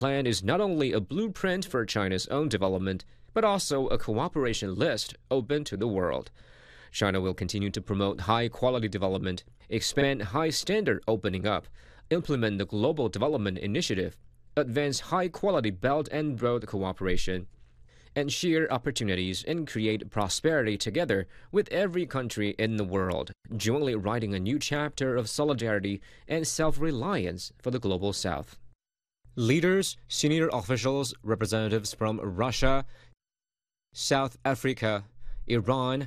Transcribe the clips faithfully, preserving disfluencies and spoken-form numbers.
plan is not only a blueprint for China's own development, but also a cooperation list open to the world. China will continue to promote high-quality development, expand high-standard opening up, implement the Global Development Initiative, advance high-quality Belt and Road cooperation, and share opportunities and create prosperity together with every country in the world, jointly writing a new chapter of solidarity and self-reliance for the Global South. Leaders, senior officials, representatives from Russia, South Africa, Iran,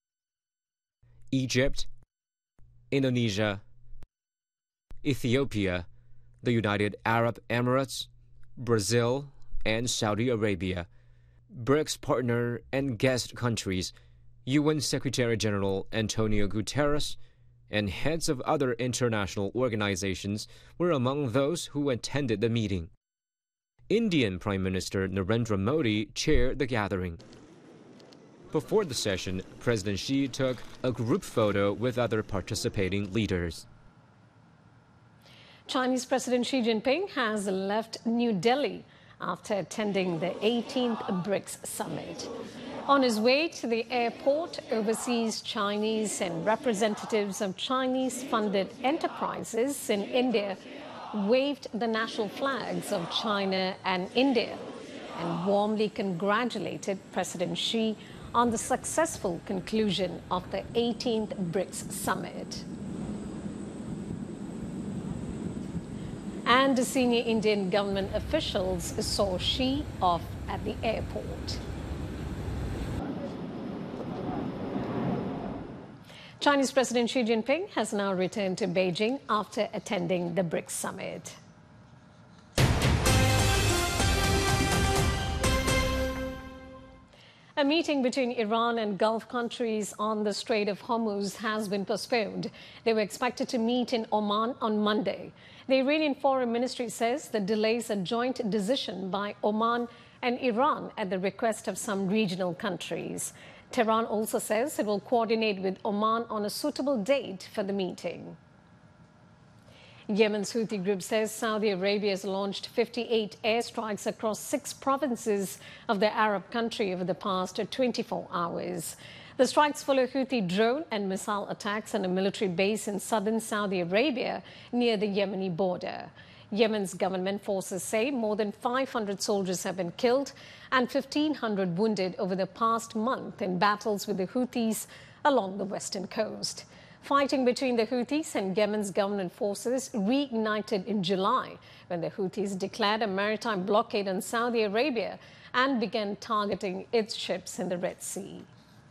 Egypt, Indonesia, Ethiopia, the United Arab Emirates, Brazil, and Saudi Arabia, B R I C S partner and guest countries, U N Secretary-General Antonio Guterres, and heads of other international organizations were among those who attended the meeting. Indian Prime Minister Narendra Modi chaired the gathering. Before the session, President Xi took a group photo with other participating leaders. Chinese President Xi Jinping has left New Delhi after attending the eighteenth B R I C S summit. On his way to the airport, overseas Chinese and representatives of Chinese-funded enterprises in India waved the national flags of China and India and warmly congratulated President Xi on the successful conclusion of the eighteenth B R I C S summit. And senior Indian government officials saw Xi off at the airport. Chinese President Xi Jinping has now returned to Beijing after attending the B R I C S summit. A meeting between Iran and Gulf countries on the Strait of Hormuz has been postponed. They were expected to meet in Oman on Monday. The Iranian Foreign Ministry says the delay is a joint decision by Oman and Iran at the request of some regional countries. Tehran also says it will coordinate with Oman on a suitable date for the meeting. Yemen's Houthi group says Saudi Arabia has launched fifty-eight airstrikes across six provinces of the Arab country over the past twenty-four hours. The strikes follow Houthi drone and missile attacks on a military base in southern Saudi Arabia near the Yemeni border. Yemen's government forces say more than five hundred soldiers have been killed and fifteen hundred wounded over the past month in battles with the Houthis along the western coast. Fighting between the Houthis and Yemen's government forces reignited in July when the Houthis declared a maritime blockade on Saudi Arabia and began targeting its ships in the Red Sea.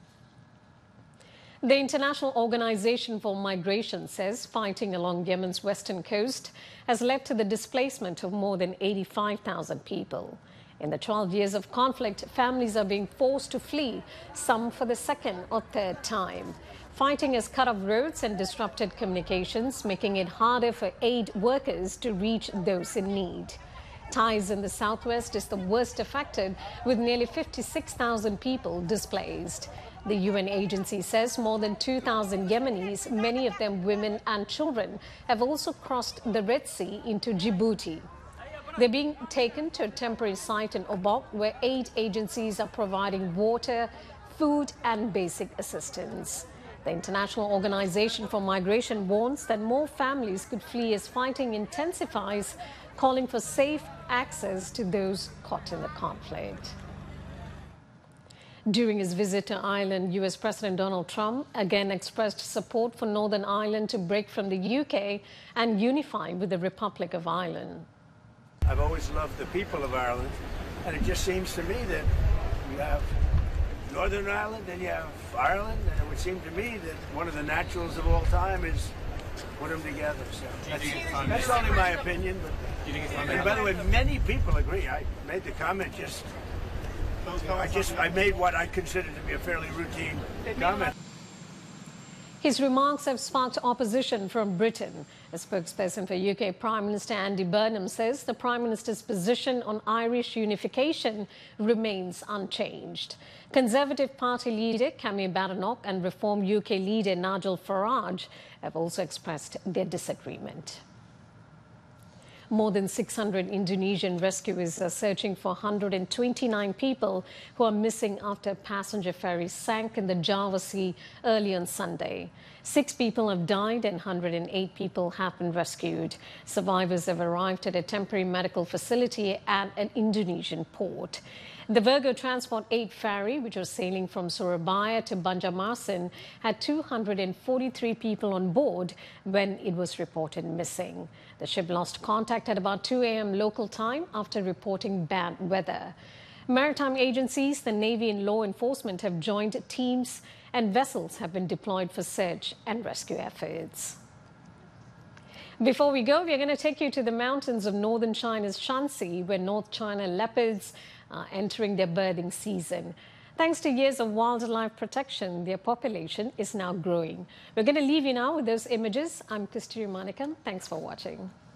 The International Organization for Migration says fighting along Yemen's western coast has led to the displacement of more than eighty-five thousand people. In the twelve years of conflict, families are being forced to flee, some for the second or third time. Fighting has cut off roads and disrupted communications, making it harder for aid workers to reach those in need. Taiz in the southwest is the worst affected, with nearly fifty-six thousand people displaced. The U N agency says more than two thousand Yemenis, many of them women and children, have also crossed the Red Sea into Djibouti. They're being taken to a temporary site in Obok, where aid agencies are providing water, food and basic assistance. The International Organization for Migration warns that more families could flee as fighting intensifies, calling for safe access to those caught in the conflict. During his visit to Ireland, U S President Donald Trump again expressed support for Northern Ireland to break from the U K and unify with the Republic of Ireland. I've always loved the people of Ireland, and it just seems to me that you have Northern Ireland and you have Ireland, and it would seem to me that one of the naturals of all time is put them together. So that's, that's only my opinion. But, and by the way, many people agree. I made the comment just, I just, I made what I consider to be a fairly routine comment. His remarks have sparked opposition from Britain. A spokesperson for U K Prime Minister Andy Burnham says the Prime Minister's position on Irish unification remains unchanged. Conservative Party leader Kemi Badenoch and Reform U K leader Nigel Farage have also expressed their disagreement. More than six hundred Indonesian rescuers are searching for one hundred twenty-nine people who are missing after a passenger ferry sank in the Java Sea early on Sunday. Six people have died and one hundred eight people have been rescued. Survivors have arrived at a temporary medical facility at an Indonesian port. The Virgo Transport eight ferry, which was sailing from Surabaya to Banjarmasin, had two hundred forty-three people on board when it was reported missing. The ship lost contact at about two a m local time after reporting bad weather. Maritime agencies, the Navy and law enforcement have joined teams and vessels have been deployed for search and rescue efforts. Before we go, we're going to take you to the mountains of northern China's Shanxi, where North China leopards are entering their birthing season. Thanks to years of wildlife protection, their population is now growing. We're going to leave you now with those images. I'm Kasturi Manikan. Thanks for watching.